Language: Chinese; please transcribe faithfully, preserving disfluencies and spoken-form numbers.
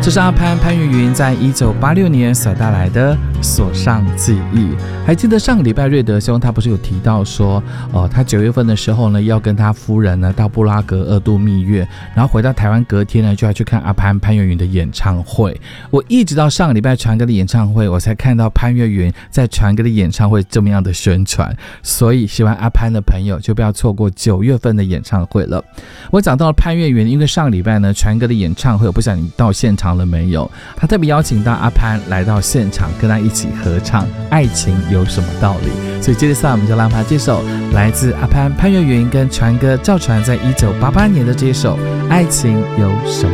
这是阿潘潘越云在一九八六年所带来的锁上记忆。还记得上个礼拜瑞德兄他不是有提到说，呃，他九月份的时候呢，要跟他夫人呢到布拉格二度蜜月，然后回到台湾隔天呢就要去看阿潘潘越云的演唱会。我一直到上个礼拜传哥的演唱会，我才看到潘越云在传哥的演唱会这么样的宣传，所以喜欢阿潘的朋友就不要错过九月份的演唱会了。我讲到了潘越云，因为上个礼拜呢传哥的演唱会，我不晓得你到现场了没有，他特别邀请到阿潘来到现场跟他一起合唱《爱情有什么道理》，所以接下来我们就让他接首来自阿潘潘越云跟传哥赵传在一九八八年的这首《爱情有什么